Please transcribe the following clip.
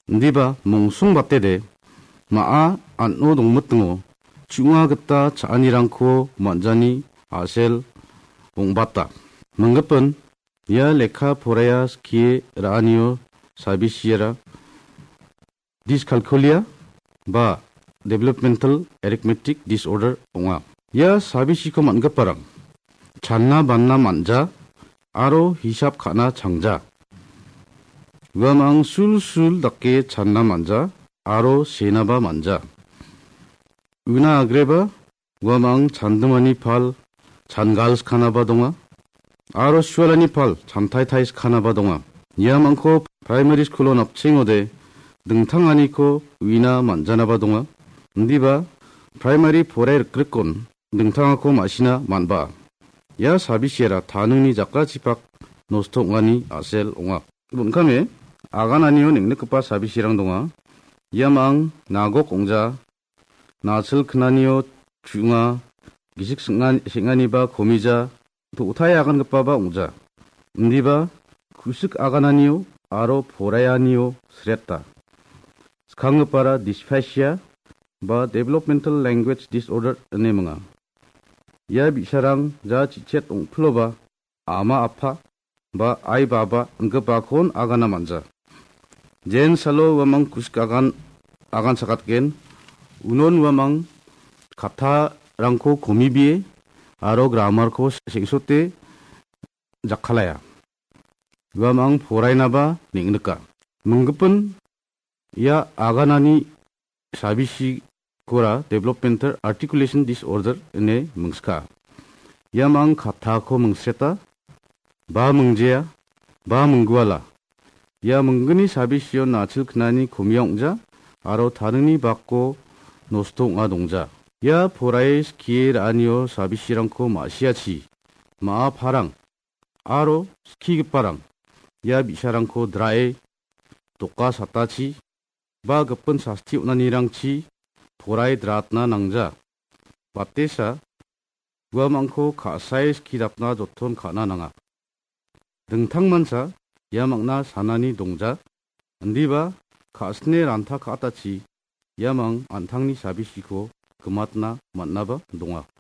Ndiba mungsung batede maa anno dongmutungo cunga geta caanirangko manjani asel ongbatta. Menggepen ya lekha poraya skie raanio sabisiera dyscalculia ba developmental arithmetic disorder onga. Ya sabisiko manggeparang channa banna manja aro hisab khana changja. Wamang sul dakke channa manja aro senaba manja. Una agreba wamang chandumani pal changal스 khanaba donga aro shualani pal chantai khanaba donga. Yamangko primary schoolon apchingode 등탕하니코 위나 만자나바 동아 ndiba primary 포레 그르콘 등탕하고 마시나 만바 야 사비시에라 다능니 작가 집합 노스통하니 아셀 옹아 문카메 아가나니오 닝느크파 사비시랑 동아 야망 나곡 옹자 나슬 크나니오 중아 기식 승안이바 고미자 또 우타야 아간 급바바 옹자 ndiba 구식 아가나니오 아로 포라야니오 스렸다 스강급바라 디스페시아 바 developmental language disorder ane mga ya bisarang ja chichet ongploba ama apa ba ai baba engba kon agana manja jen salo wamang kuskagan agan sakatgen unon wamang kata rangko komibi aro grammar ko singsote jakhalaya wamang forainaba ningnuka menggepen ya aganani sabisi kora developmental articulation disorder ene mengska yamang kata ko mengseta ba mengjeya ba mengguala ya menggeni sabisio 나칠 knani komyongja aro 다른이 받고 노스통아 동자 야 보라의 스키엘 아니오 sabisirangko 마시아치 마 파랑 아로 스키기파랑 야 비샤랑코 드라에 똑까 사타치 바 급은 사스티 우나니랑치 보라의 드라트나 낭자 바테사 구아망코 가사의 스키답나 조톤 가나낭아 등탕만사 야망나 사나니 동자 안디바 가스네 란타 카타치 야망 안탕니 사비시코 그맛나 만나바 동아